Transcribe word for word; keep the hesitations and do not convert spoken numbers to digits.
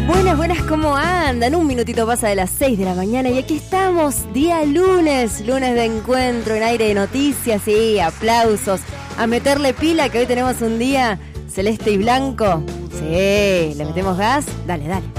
Buenas, buenas, ¿cómo andan? Un minutito pasa de las seis de la mañana y aquí estamos, día lunes, lunes de encuentro en Aire de Noticias y aplausos. A meterle pila que hoy tenemos un día celeste y blanco. Sí, ¿le metemos gas? Dale, dale.